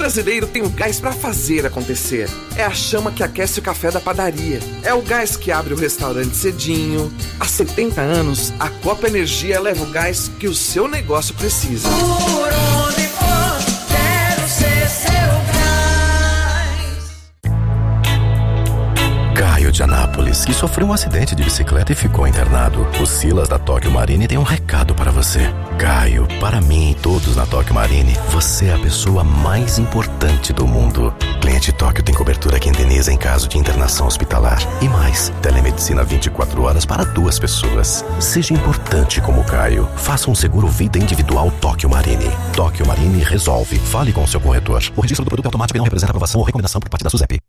brasileiro tem o gás para fazer acontecer. É a chama que aquece o café da padaria. É o gás que abre o restaurante cedinho. Há 70 anos, a Copa Energia leva o gás que o seu negócio precisa. Por onde for, quero ser seu gás. Caio de Anápolis, que sofreu um acidente de bicicleta e ficou internado. O Silas da Tóquio Marine tem um recado para você. Caio, para mim e todos na Tóquio Marine, você é a pessoa mais importante do mundo. Cliente Tóquio tem cobertura que indeniza em caso de internação hospitalar. E mais, telemedicina 24 horas para 2 pessoas. Seja importante como Caio. Faça um seguro vida individual Tóquio Marine. Tóquio Marine resolve. Fale com o seu corretor. O registro do produto é automático e não representa aprovação ou recomendação por parte da SUSEP.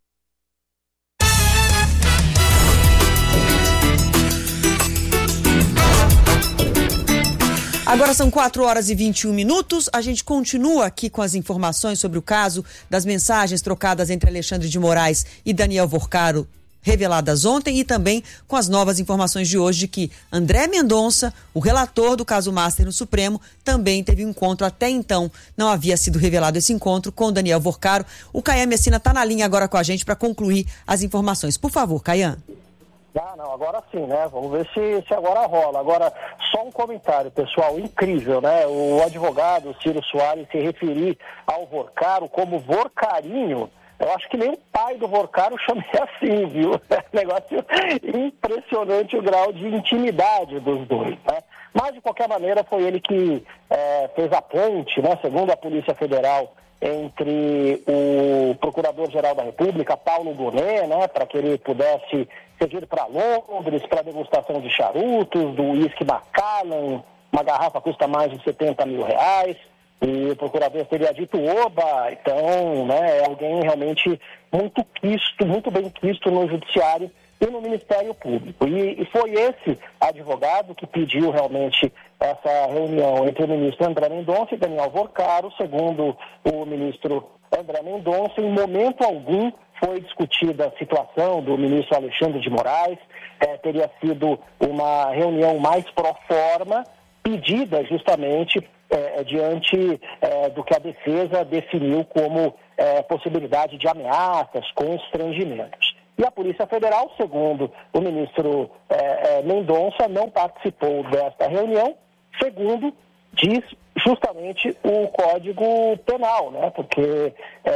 Agora são 4h21. A gente continua aqui com as informações sobre o caso das mensagens trocadas entre Alexandre de Moraes e Daniel Vorcaro, reveladas ontem, e também com as novas informações de hoje de que André Mendonça, o relator do caso Master no Supremo, também teve um encontro. Até então não havia sido revelado esse encontro com Daniel Vorcaro. O Caian Messina está na linha agora com a gente para concluir as informações. Por favor, Caian. Não, agora sim, né? Vamos ver se agora rola. Agora, só um comentário, pessoal, incrível, né? O advogado Ciro Soares se referir ao Vorcaro como Vorcarinho. Eu acho que nem o pai do Vorcaro chama assim, viu? É um negócio impressionante o grau de intimidade dos dois, né? Mas, de qualquer maneira, foi ele que fez a ponte, né? Segundo a Polícia Federal, entre o Procurador-Geral da República, Paulo Gonet, né? Para que ele pudesse seguir para Londres para degustação de charutos, do uísque Macallan. Uma garrafa custa mais de R$70 mil. E o procurador teria dito oba. Então, né, é alguém realmente muito quisto, muito bem quisto no judiciário e no Ministério Público. E foi esse advogado que pediu realmente essa reunião entre o ministro André Mendonça e Daniel Vorcaro. Segundo o ministro André Mendonça, em momento algum foi discutida a situação do ministro Alexandre de Moraes. Teria sido uma reunião mais pro forma, pedida justamente diante do que a defesa definiu como possibilidade de ameaças, constrangimentos. E a Polícia Federal, segundo o ministro Mendonça, não participou desta reunião, segundo diz justamente o Código Penal, né? Porque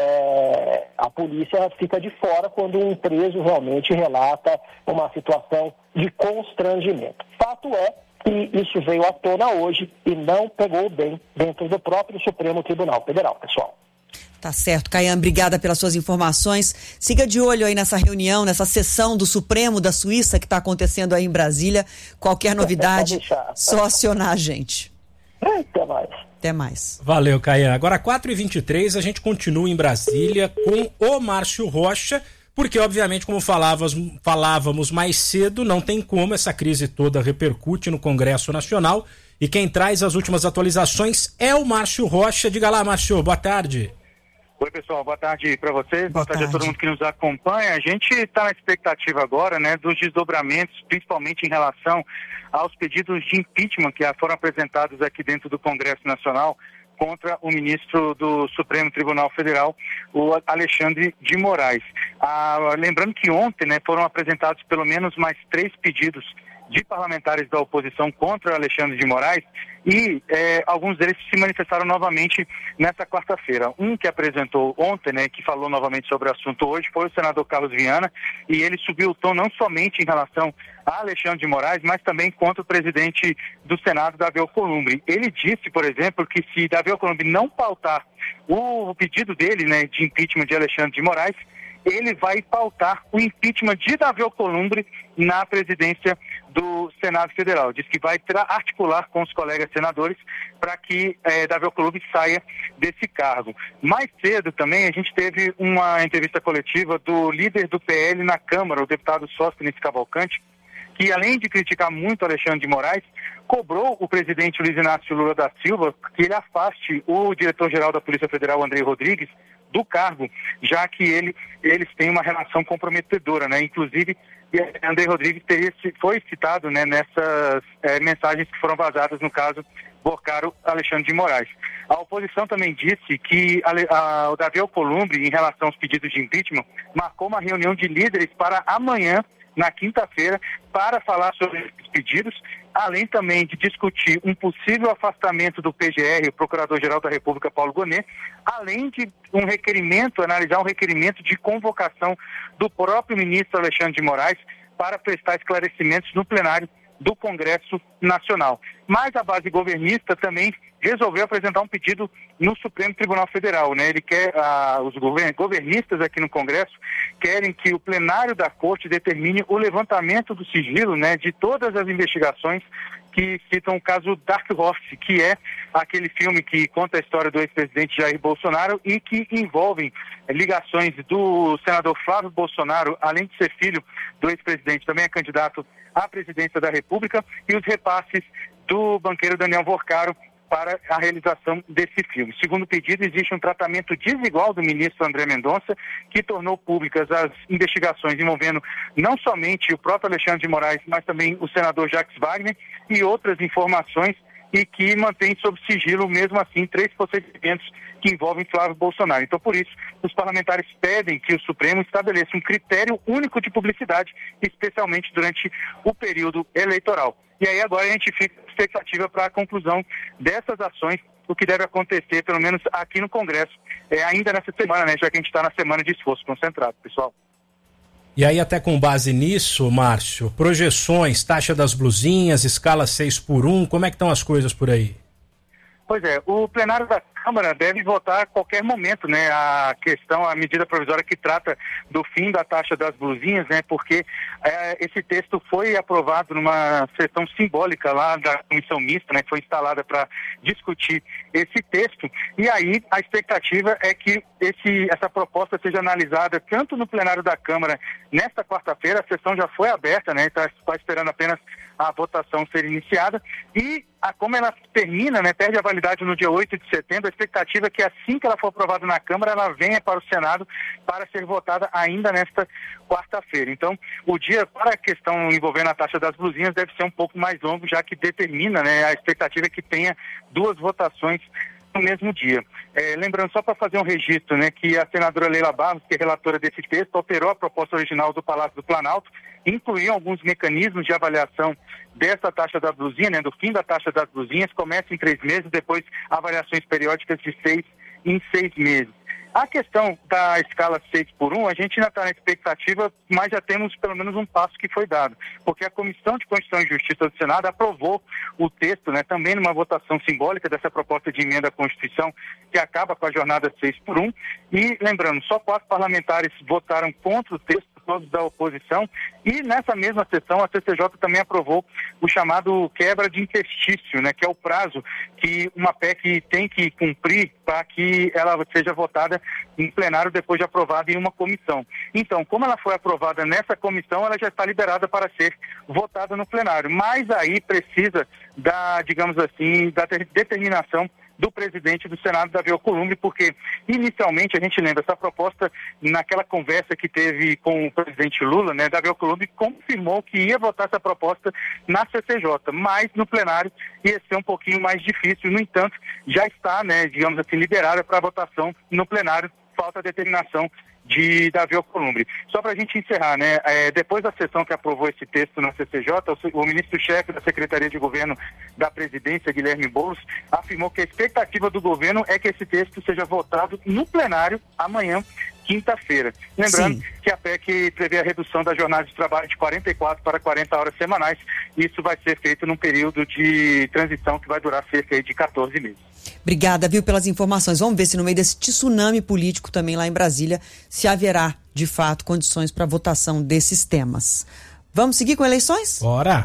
a polícia fica de fora quando um preso realmente relata uma situação de constrangimento. Fato é que isso veio à tona hoje e não pegou bem dentro do próprio Supremo Tribunal Federal, pessoal. Tá certo, Caian, obrigada pelas suas informações. Siga de olho aí nessa reunião, nessa sessão do Supremo da Suíça que está acontecendo aí em Brasília. Qualquer novidade, só acionar a gente. Até mais. Até mais. Valeu, Caian. Agora, 4h23, a gente continua em Brasília com o Márcio Rocha, porque, obviamente, como falávamos mais cedo, não tem como, essa crise toda repercute no Congresso Nacional, e quem traz as últimas atualizações é o Márcio Rocha. Diga lá, Márcio, boa tarde. Oi, pessoal, boa tarde para vocês, boa tarde a todo mundo que nos acompanha. A gente está na expectativa agora, né, dos desdobramentos, principalmente em relação aos pedidos de impeachment que foram apresentados aqui dentro do Congresso Nacional contra o ministro do Supremo Tribunal Federal, o Alexandre de Moraes. Lembrando que ontem, né, foram apresentados pelo menos mais 3 pedidos de parlamentares da oposição contra Alexandre de Moraes e alguns deles se manifestaram novamente nessa quarta-feira. Um que apresentou ontem, né, que falou novamente sobre o assunto hoje, foi o senador Carlos Viana, e ele subiu o tom não somente em relação a Alexandre de Moraes, mas também contra o presidente do Senado, Davi Alcolumbre. Ele disse, por exemplo, que se Davi Alcolumbre não pautar o pedido dele, né, de impeachment de Alexandre de Moraes, ele vai pautar o impeachment de Davi Alcolumbre na presidência do Senado Federal. Diz que vai articular com os colegas senadores para que Davi Alcolumbre saia desse cargo. Mais cedo também a gente teve uma entrevista coletiva do líder do PL na Câmara, o deputado Sóstenes Cavalcante, que além de criticar muito Alexandre de Moraes, cobrou o presidente Luiz Inácio Lula da Silva que ele afaste o diretor-geral da Polícia Federal, Andrei Rodrigues, do cargo, já que eles têm uma relação comprometedora, né? Inclusive e André Rodrigues foi citado, né, nessas mensagens que foram vazadas, no caso, Vorcaro Alexandre de Moraes. A oposição também disse que o Davi Alcolumbre, em relação aos pedidos de impeachment, marcou uma reunião de líderes para amanhã, na quinta-feira, para falar sobre esses pedidos, além também de discutir um possível afastamento do PGR, o Procurador-Geral da República, Paulo Gonet, além de analisar um requerimento de convocação do próprio ministro Alexandre de Moraes para prestar esclarecimentos no plenário do Congresso Nacional. Mas a base governista também resolveu apresentar um pedido no Supremo Tribunal Federal, né? Ele quer, os governistas aqui no Congresso querem que o plenário da Corte determine o levantamento do sigilo, né, de todas as investigações que citam o caso Dark Horse, que é aquele filme que conta a história do ex-presidente Jair Bolsonaro e que envolvem ligações do senador Flávio Bolsonaro, além de ser filho do ex-presidente, também é candidato à presidência da República, e os repasses do banqueiro Daniel Vorcaro para a realização desse filme. Segundo o pedido, existe um tratamento desigual do ministro André Mendonça, que tornou públicas as investigações envolvendo não somente o próprio Alexandre de Moraes, mas também o senador Jacques Wagner e outras informações, e que mantém sob sigilo, mesmo assim, 3 procedimentos que envolvem Flávio Bolsonaro. Então, por isso, os parlamentares pedem que o Supremo estabeleça um critério único de publicidade, especialmente durante o período eleitoral. E aí agora a gente fica expectativa para a conclusão dessas ações, o que deve acontecer, pelo menos aqui no Congresso, ainda nessa semana, né, já que a gente está na semana de esforço concentrado, pessoal. E aí, até com base nisso, Márcio, projeções, taxa das blusinhas, escala 6x1, como é que estão as coisas por aí? Pois é, o plenário da Câmara deve votar a qualquer momento, né, a medida provisória que trata do fim da taxa das blusinhas, né, porque esse texto foi aprovado numa sessão simbólica lá da comissão mista, né, que foi instalada para discutir esse texto, e aí a expectativa é que essa proposta seja analisada tanto no plenário da Câmara nesta quarta-feira, a sessão já foi aberta, né, está esperando apenas a votação ser iniciada, e como ela termina, né, perde a validade no dia 8 de setembro, a expectativa é que assim que ela for aprovada na Câmara, ela venha para o Senado para ser votada ainda nesta quarta-feira. Então, o dia para a questão envolvendo a taxa das blusinhas deve ser um pouco mais longo, já que determina, né, a expectativa é que tenha 2 votações no mesmo dia. Lembrando, só para fazer um registro, né, que a senadora Leila Barros, que é relatora desse texto, alterou a proposta original do Palácio do Planalto, incluiu alguns mecanismos de avaliação dessa taxa da blusinha, né, do fim da taxa das blusinhas, começa em 3 meses, depois avaliações periódicas de 6 em 6 meses. A questão da escala 6x1, a gente ainda está na expectativa, mas já temos pelo menos um passo que foi dado, porque a Comissão de Constituição e Justiça do Senado aprovou o texto, né, também numa votação simbólica dessa proposta de emenda à Constituição, que acaba com a jornada 6x1, e lembrando, só 4 parlamentares votaram contra o texto, todos da oposição, e nessa mesma sessão a CCJ também aprovou o chamado quebra de interstício, né, que é o prazo que uma PEC tem que cumprir para que ela seja votada em plenário depois de aprovada em uma comissão. Então, como ela foi aprovada nessa comissão, ela já está liberada para ser votada no plenário, mas aí precisa digamos assim, da determinação do presidente do Senado, Davi Alcolumbre, porque inicialmente, a gente lembra, essa proposta, naquela conversa que teve com o presidente Lula, né, Davi Alcolumbre confirmou que ia votar essa proposta na CCJ, mas no plenário ia ser um pouquinho mais difícil, no entanto, já está, né, digamos assim, liberada para votação no plenário, falta a determinação de Davi Alcolumbre. Só para a gente encerrar, né? Depois da sessão que aprovou esse texto na CCJ, o ministro-chefe da Secretaria de Governo da Presidência, Guilherme Boulos, afirmou que a expectativa do governo é que esse texto seja votado no plenário amanhã, quinta-feira. Lembrando que a PEC prevê a redução da jornada de trabalho de 44 para 40 horas semanais. Isso vai ser feito num período de transição que vai durar cerca de 14 meses. Obrigada, viu, pelas informações. Vamos ver se no meio desse tsunami político também lá em Brasília se haverá, de fato, condições para votação desses temas. Vamos seguir com eleições? Bora!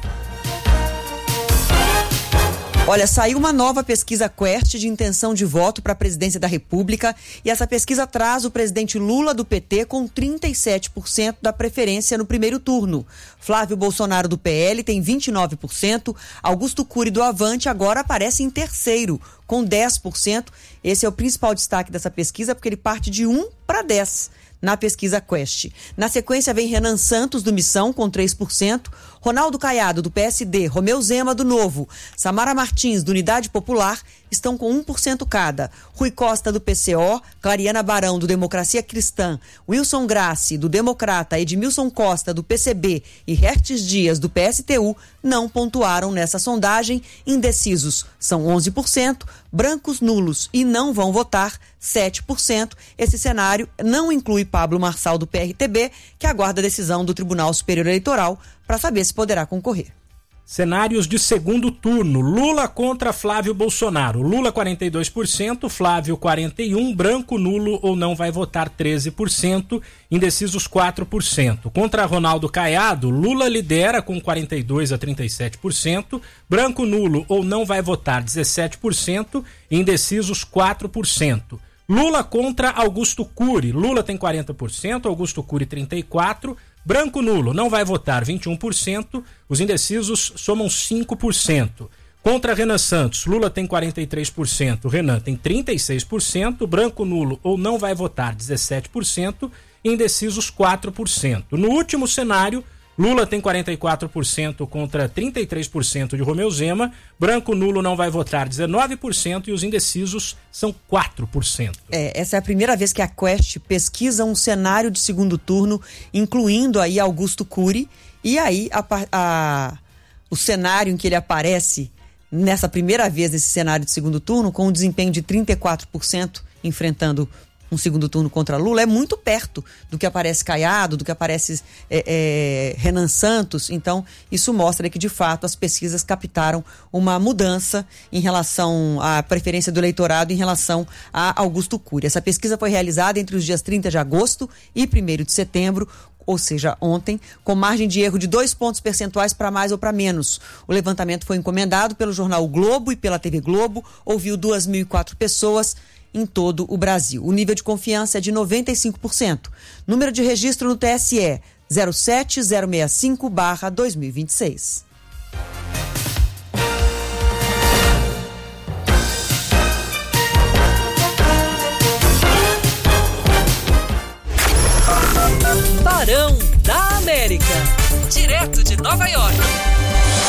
Olha, saiu uma nova pesquisa Quest de intenção de voto para a presidência da República e essa pesquisa traz o presidente Lula do PT com 37% da preferência no primeiro turno. Flávio Bolsonaro do PL tem 29%, Augusto Cury do Avante agora aparece em terceiro, com 10%. Esse é o principal destaque dessa pesquisa, porque ele parte de 1 para 10 na pesquisa Quest. Na sequência vem Renan Santos, do Missão, com 3%, Ronaldo Caiado, do PSD, Romeu Zema, do Novo, Samara Martins, do Unidade Popular, estão com 1% cada. Rui Costa, do PCO, Clariana Barão, do Democracia Cristã, Wilson Grassi, do Democrata, Edmilson Costa, do PCB e Hertes Dias, do PSTU, não pontuaram nessa sondagem. Indecisos são 11%, brancos nulos e não vão votar 7%. Esse cenário não inclui Pablo Marçal, do PRTB, que aguarda a decisão do Tribunal Superior Eleitoral para saber se poderá concorrer. Cenários de segundo turno. Lula contra Flávio Bolsonaro. Lula 42%, Flávio 41%, branco, nulo ou não vai votar 13%, indecisos 4%. Contra Ronaldo Caiado, Lula lidera com 42% a 37%, branco, nulo ou não vai votar 17%, indecisos 4%. Lula contra Augusto Cury. Lula tem 40%, Augusto Cury 34%, branco, nulo, não vai votar 21%, os indecisos somam 5%. Contra Renan Santos, Lula tem 43%, Renan tem 36%, branco, nulo ou não vai votar 17%, indecisos 4%. No último cenário, Lula tem 44% contra 33% de Romeu Zema, branco, nulo não vai votar 19% e os indecisos são 4%. Essa é a primeira vez que a Quest pesquisa um cenário de segundo turno, incluindo aí Augusto Cury, e aí o cenário em que ele aparece nessa primeira vez nesse cenário de segundo turno, com um desempenho de 34%, enfrentando um segundo turno contra Lula, é muito perto do que aparece Caiado, do que aparece Renan Santos. Então, isso mostra que, de fato, as pesquisas captaram uma mudança em relação à preferência do eleitorado em relação a Augusto Cury. Essa pesquisa foi realizada entre os dias 30 de agosto e 1º de setembro, ou seja, ontem, com margem de erro de 2 pontos percentuais para mais ou para menos. O levantamento foi encomendado pelo jornal o Globo e pela TV Globo, ouviu 2.004 pessoas em todo o Brasil. O nível de confiança é de 95%. Número de registro no TSE 07065/2026. Barão da América, direto de Nova York.